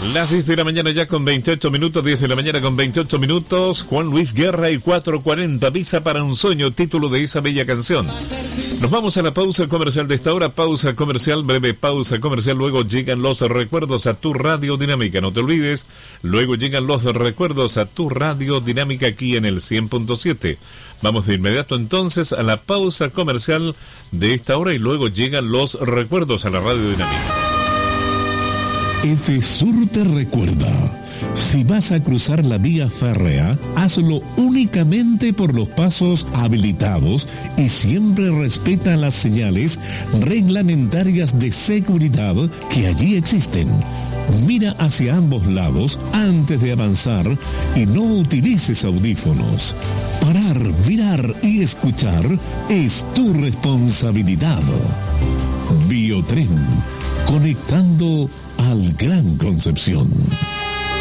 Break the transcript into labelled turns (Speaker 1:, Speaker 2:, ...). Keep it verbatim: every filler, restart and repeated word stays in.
Speaker 1: Las diez de la mañana ya con veintiocho minutos, diez de la mañana con veintiocho minutos. Juan Luis Guerra y cuatro cuarenta, Visa para un sueño, título de esa bella canción. Nos vamos a la pausa comercial de esta hora, pausa comercial, breve pausa comercial, luego llegan los recuerdos a tu Radio Dinámica, no te olvides, luego llegan los recuerdos a tu Radio Dinámica aquí en el cien punto siete. Vamos de inmediato entonces a la pausa comercial de esta hora y luego llegan los recuerdos a la Radio Dinámica.
Speaker 2: Efesur te recuerda, si vas a cruzar la vía férrea, hazlo únicamente por los pasos habilitados y siempre respeta las señales reglamentarias de seguridad que allí existen. Mira hacia ambos lados antes de avanzar y no utilices audífonos. Parar, mirar y escuchar es tu responsabilidad. Biotren, conectando al Gran Concepción.